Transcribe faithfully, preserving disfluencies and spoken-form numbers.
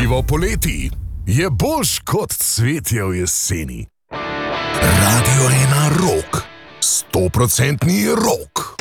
pivo poleti je boljš kot cvetje v jeseni. Radio ena Rock. Stoprocentni rock.